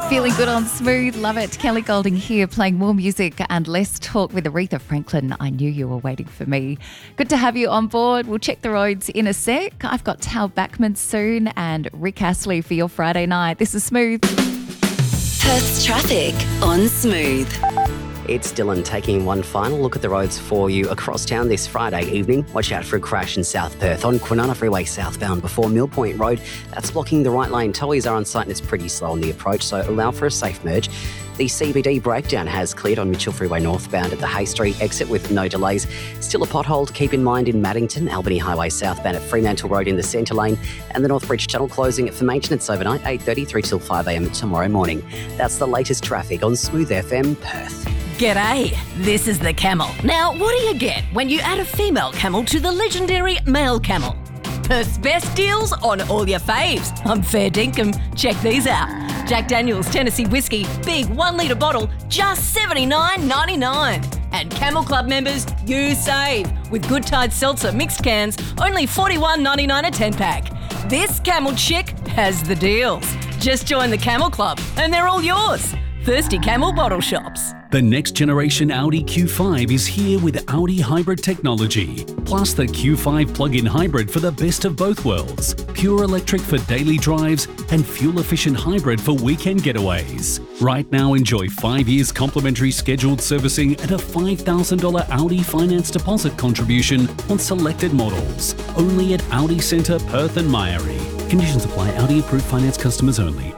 Feeling good on Smooth, love it. Kelly Golding here, playing more music and less talk with Aretha Franklin. I knew you were waiting for me. Good to have you on board. We'll check the roads in a sec. I've got Tal Bachman soon and Rick Astley for your Friday night. This is Smooth. Perth's traffic on Smooth. It's Dylan taking one final look at the roads for you across town this Friday evening. Watch out for a crash in South Perth on Kwinana Freeway southbound before Mill Point Road. That's blocking the right lane. Towies are on site and it's pretty slow on the approach, so allow for a safe merge. The CBD breakdown has cleared on Mitchell Freeway northbound at the Hay Street exit with no delays. Still a pothole to keep in mind in Maddington, Albany Highway southbound at Fremantle Road in the centre lane, and the Northbridge Tunnel closing for maintenance overnight, 8:30 through till 5am tomorrow morning. That's the latest traffic on Smooth FM Perth. G'day, this is the Camel. Now, what do you get when you add a female camel to the legendary male camel? Perth's best deals on all your faves. I'm fair dinkum. Check these out. Jack Daniel's Tennessee Whiskey, big 1 litre bottle, just $79.99. And Camel Club members, you save. With Good Tide Seltzer mixed cans, only $41.99 a 10-pack. This Camel chick has the deals. Just join the Camel Club and they're all yours. Thirsty Camel bottle shops. The next generation Audi Q5 is here with Audi hybrid technology, plus the Q5 plug-in hybrid for the best of both worlds, pure electric for daily drives and fuel-efficient hybrid for weekend getaways. Right now, enjoy 5 years complimentary scheduled servicing and a $5,000 Audi finance deposit contribution on selected models. Only at Audi Centre, Perth and Myrie. Conditions apply. Audi approved finance customers only.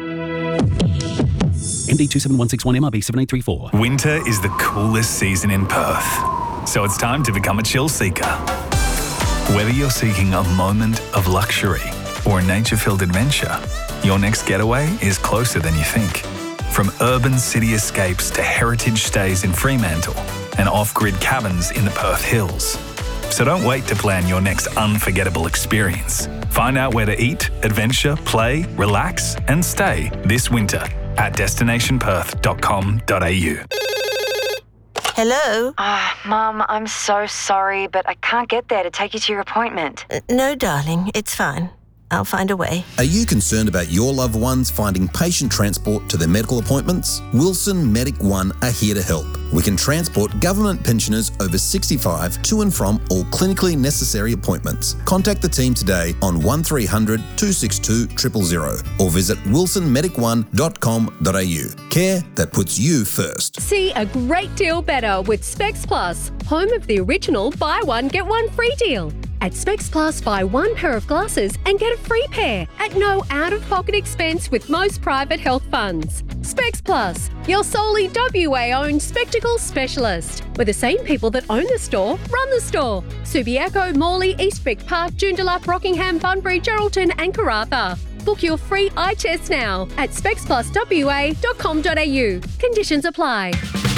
MD 27161 MRB 7834. Winter is the coolest season in Perth, so it's time to become a chill seeker. Whether you're seeking a moment of luxury or a nature-filled adventure, your next getaway is closer than you think. From urban city escapes to heritage stays in Fremantle and off-grid cabins in the Perth Hills. So don't wait to plan your next unforgettable experience. Find out where to eat, adventure, play, relax and stay this winter at destinationperth.com.au. Hello? Mum, I'm so sorry, but I can't get there to take you to your appointment. No, darling, it's fine. I'll find a way. Are you concerned about your loved ones finding patient transport to their medical appointments? Wilson Medic One are here to help. We can transport government pensioners over 65 to and from all clinically necessary appointments. Contact the team today on 1300 262 000 or visit wilsonmedic1.com.au. Care that puts you first. See a great deal better with Specs Plus, home of the original buy one, get one free deal. At Specs Plus, buy one pair of glasses and get a free pair at no out-of-pocket expense with most private health funds. Specs Plus, your solely WA-owned spectacle specialist, where the same people that own the store run the store. Subiaco, Morley, Eastwick Park, Joondalup, Rockingham, Bunbury, Geraldton and Karratha. Book your free eye test now at specspluswa.com.au. Conditions apply.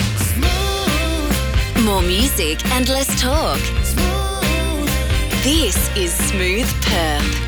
More music and less talk. This is Smooth Perth.